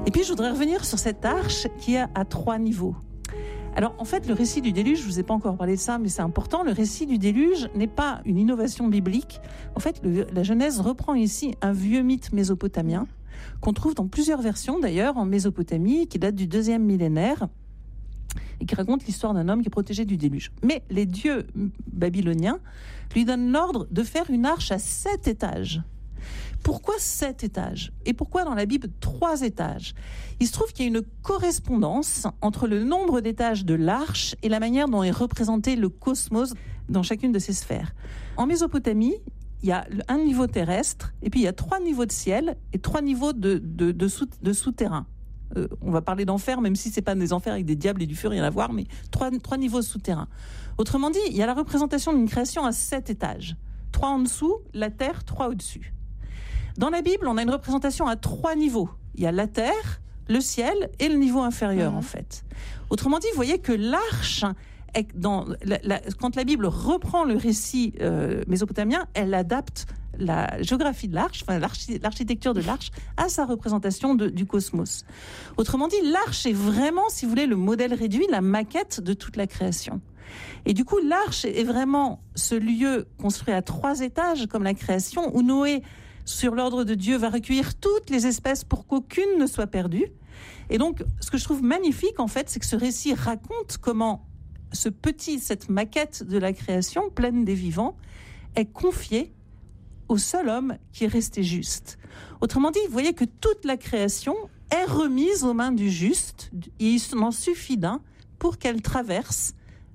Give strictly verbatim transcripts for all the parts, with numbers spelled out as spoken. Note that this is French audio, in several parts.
Et puis je voudrais revenir sur cette arche qui a à trois niveaux. Alors en fait, le récit du déluge, je ne vous ai pas encore parlé de ça, mais c'est important, le récit du déluge n'est pas une innovation biblique. En fait, le, la Genèse reprend ici un vieux mythe mésopotamien, qu'on trouve dans plusieurs versions d'ailleurs en Mésopotamie, qui date du deuxième millénaire, et qui raconte l'histoire d'un homme qui est protégé du déluge. Mais les dieux babyloniens lui donnent l'ordre de faire une arche à sept étages. Pourquoi sept étages ? Et pourquoi dans la Bible trois étages ? Il se trouve qu'il y a une correspondance entre le nombre d'étages de l'arche et la manière dont est représenté le cosmos dans chacune de ces sphères. En Mésopotamie, il y a un niveau terrestre, et puis il y a trois niveaux de ciel et trois niveaux de, de, de, sous, de souterrain. Euh, on va parler d'enfer, même si c'est pas des enfers avec des diables et du feu, rien à voir, mais trois, trois niveaux souterrains. Autrement dit, il y a la représentation d'une création à sept étages. Trois en dessous, la terre, trois au-dessus. Dans la Bible, on a une représentation à trois niveaux. Il y a la terre, le ciel et le niveau inférieur, mmh. en fait. Autrement dit, vous voyez que l'arche, est dans la, la, quand la Bible reprend le récit euh, mésopotamien, elle adapte la géographie de l'arche, enfin l'archi, l'architecture de l'arche, à sa représentation de, du cosmos. Autrement dit, l'arche est vraiment, si vous voulez, le modèle réduit, la maquette de toute la création. Et du coup, l'arche est vraiment ce lieu construit à trois étages, comme la création, où Noé, sur l'ordre de Dieu, va recueillir toutes les espèces pour qu'aucune ne soit perdue. Et donc, ce que je trouve magnifique, en fait, c'est que ce récit raconte comment ce petit, cette maquette de la création, pleine des vivants, est confiée au seul homme qui est resté juste. Autrement dit, vous voyez que toute la création est remise aux mains du juste, et il en suffit d'un pour qu'elle traverse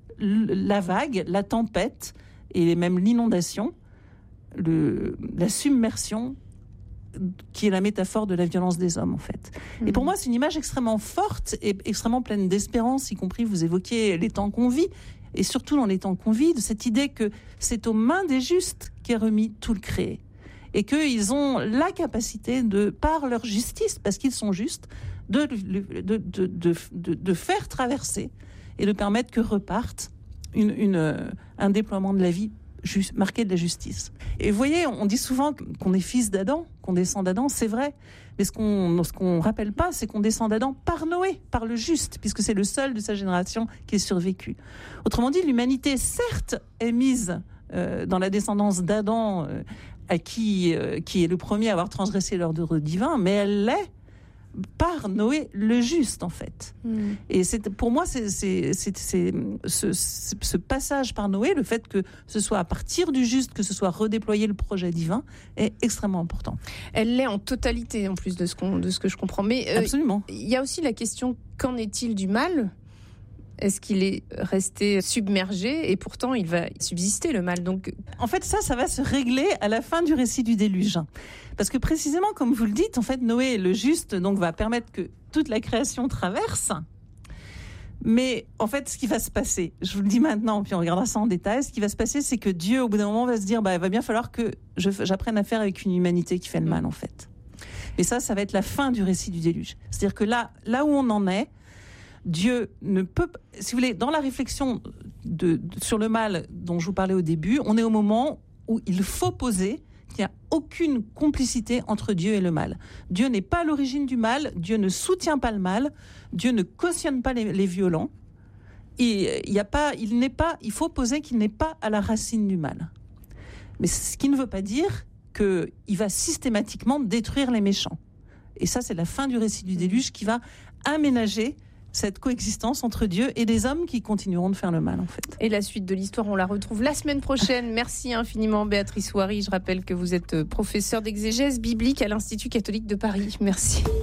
la vague, la tempête, et même l'inondation, Le, la submersion qui est la métaphore de la violence des hommes, en fait. Mmh. Et pour moi, c'est une image extrêmement forte et extrêmement pleine d'espérance, y compris, vous évoquiez les temps qu'on vit, et surtout dans les temps qu'on vit, de cette idée que c'est aux mains des justes qu'est remis tout le créé. Et qu'ils ont la capacité de, par leur justice, parce qu'ils sont justes, de, de, de, de, de, de faire traverser et de permettre que reparte une, une, un déploiement de la vie Just, marqué de la justice. Et vous voyez, on dit souvent qu'on est fils d'Adam, qu'on descend d'Adam, c'est vrai. Mais ce qu'on ce qu'on rappelle pas, c'est qu'on descend d'Adam par Noé, par le juste, puisque c'est le seul de sa génération qui est survécu. Autrement dit, l'humanité, certes, est mise euh, dans la descendance d'Adam, euh, à qui, euh, qui est le premier à avoir transgressé l'ordre divin, mais elle l'est par Noé le juste, en fait. Mmh. Et c'est, pour moi, c'est, c'est, c'est, c'est ce, ce passage par Noé, le fait que ce soit à partir du juste, que ce soit redéployer le projet divin, est extrêmement important. Elle l'est en totalité, en plus de ce, qu'on, de ce que je comprends. Mais euh, absolument. Il y a aussi la question, qu'en est-il du mal ? Est-ce qu'il est resté submergé et pourtant il va subsister, le mal ? Donc, en fait, ça, ça va se régler à la fin du récit du déluge. Parce que précisément, comme vous le dites, en fait, Noé, le juste, donc, va permettre que toute la création traverse. Mais en fait, ce qui va se passer, je vous le dis maintenant, puis on regardera ça en détail, ce qui va se passer, c'est que Dieu, au bout d'un moment, va se dire, bah, il va bien falloir que je, j'apprenne à faire avec une humanité qui fait le mal, en fait. Mais ça, ça va être la fin du récit du déluge. C'est-à-dire que là, là où on en est, Dieu ne peut pas, si vous voulez, dans la réflexion de, de, sur le mal dont je vous parlais au début, on est au moment où il faut poser qu'il n'y a aucune complicité entre Dieu et le mal. Dieu n'est pas à l'origine du mal, Dieu ne soutient pas le mal, Dieu ne cautionne pas les, les violents. Et il y a pas, il n'est pas, il faut poser qu'il n'est pas à la racine du mal. Mais ce qui ne veut pas dire qu'il va systématiquement détruire les méchants. Et ça, c'est la fin du récit du déluge qui va aménager cette coexistence entre Dieu et des hommes qui continueront de faire le mal, en fait. Et la suite de l'histoire, on la retrouve la semaine prochaine. Merci infiniment, Béatrice Ouari. Je rappelle que vous êtes professeure d'exégèse biblique à l'Institut catholique de Paris. Merci.